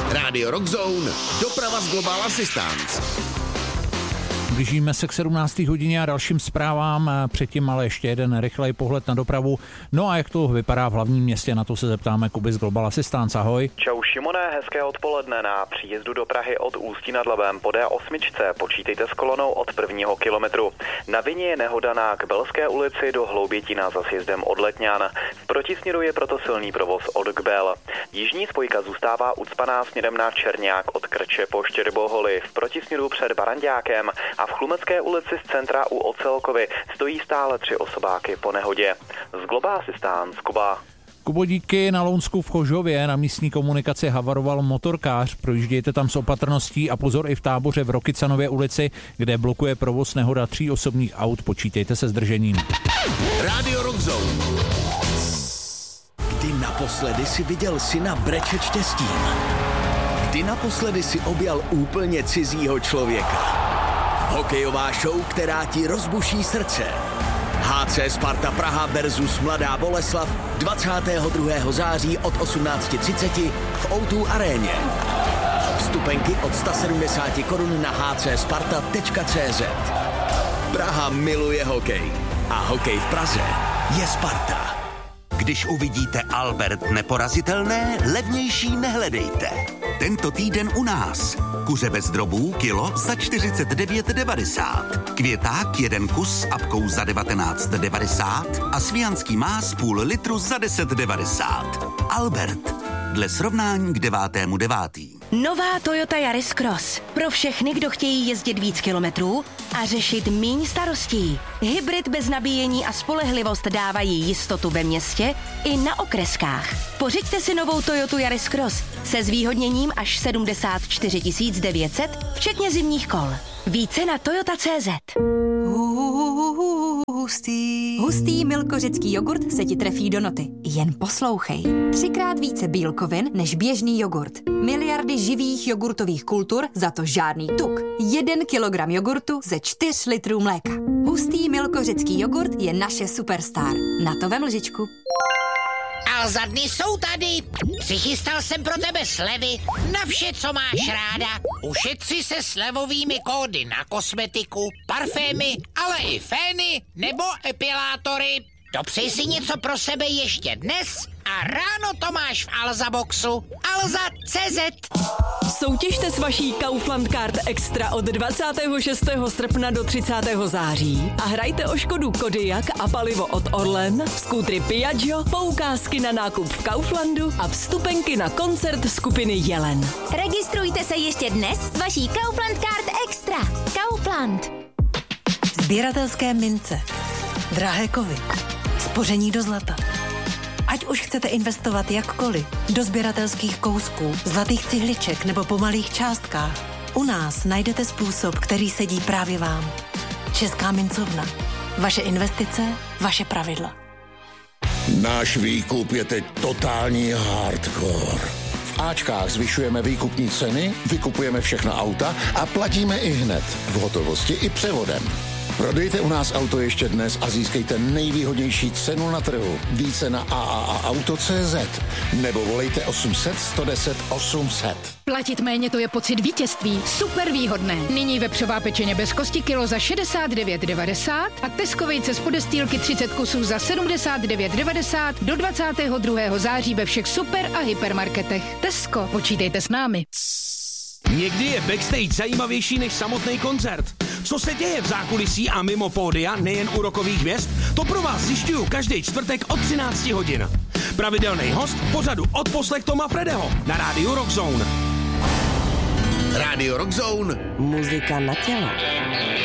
Radio Rock Zone, doprava z Global Assistance. Blížíme se k 17. hodině a dalším zprávám, předtím ale ještě jeden rychlej pohled na dopravu. No a jak to vypadá v hlavním městě, na to se zeptáme Kuby z Global Assistance. Ahoj. Čau Šimone, hezké odpoledne. Na příjezdu do Prahy od Ústí nad Labem po D8 počítejte s kolonou od 1. kilometru. Na vině je nehoda na Kbelské ulici do Hloubětína za sjezdem od Letňan. V protisměru je proto silný provoz od Kbel. Jižní spojka zůstává ucpaná směrem na Čerňák od Krče po Štěrboholi, v protisměru před Baranďákem a v Chlumecké ulici z centra u Ocelkovy stojí stále 3 osobáky po nehodě. Z Global Assistance, Kuba. Kubo, díky. Na Lounsku v Chožově na místní komunikaci havaroval motorkář. Projíždějte tam s opatrností a pozor i v Táboře v Rokycanově ulici, kde blokuje provoz nehoda 3 osobních aut. Počítejte se zdržením. Radio Rock Zone. Kdy naposledy si viděl syna brečet štěstím? Kdy naposledy si objal úplně cizího člověka? Hokejová show, která ti rozbuší srdce. HC Sparta Praha versus Mladá Boleslav 22. září od 18:30 v O2 aréně. Vstupenky od 170 korun na hcsparta.cz. Praha miluje hokej a hokej v Praze je Sparta. Když uvidíte Albert neporazitelné, levnější nehledejte. Tento týden u nás. Kuře bez drobů kilo za 49,90. Květák 1 kus s apkou za 19,90 a svijanský más půl litru za 10,90. Albert. Dle srovnání k 9.9. Nová Toyota Yaris Cross. Pro všechny, kdo chtějí jezdit víc kilometrů a řešit míň starostí. Hybrid bez nabíjení a spolehlivost dávají jistotu ve městě i na okreskách. Pořiďte si novou Toyotu Yaris Cross se zvýhodněním až 74 900, včetně zimních kol. Více na toyota.cz. Hustý milkořecký jogurt se ti trefí do noty. Jen poslouchej. 3krát více bílkovin než běžný jogurt. Miliardy živých jogurtových kultur, za to žádný tuk. 1 kilogram jogurtu ze 4 litrů mléka. Hustý milkořecký jogurt je naše superstar. Na to vem lžičku. Alzadny jsou tady. Přichystal jsem pro tebe slevy na vše, co máš ráda. Ušetři se slevovými kódy na kosmetiku, parfémy, ale i fény nebo epilátory. Dopřej si něco pro sebe ještě dnes a ráno to máš v Alzaboxu. Alza.cz. Soutěžte s vaší Kaufland Card Extra od 26. srpna do 30. září a hrajte o Škodu Kodiaq a palivo od Orlen, skútry Piaggio, poukázky na nákup v Kauflandu a vstupenky na koncert skupiny Jelen. Registrujte se ještě dnes s vaší Kaufland Card Extra. Kaufland. Sběratelské mince, drahé kovy, spoření do zlata. Ať už chcete investovat jakkoliv, do sběratelských kousků, zlatých cihliček nebo po malých částkách, u nás najdete způsob, který sedí právě vám. Česká mincovna. Vaše investice, vaše pravidla. Náš výkup je teď totální hardcore. V Ačkách zvyšujeme výkupní ceny, vykupujeme všechna auta a platíme i hned, v hotovosti i převodem. Prodejte u nás auto ještě dnes a získejte nejvýhodnější cenu na trhu. Více na AAAauto.cz nebo volejte 800 110 800. Platit méně, to je pocit vítězství. Super výhodné. Nyní vepřová pečeně bez kosti kilo za 69,90 a Tesco vejce z podestýlky 30 kusů za 79,90 do 22. září ve všech super a hypermarketech. Tesco, počítejte s námi. Někdy je backstage zajímavější než samotný koncert. Co se děje v zákulisí a mimo pódia, nejen u rockových hvězd, to pro vás zjišťuju každý čtvrtek od 13 hodin. Pravidelný host pořadu Odposlech Toma Fredeho na rádiu Rock Zone. Radio Rock Zone. Muzika na tělo.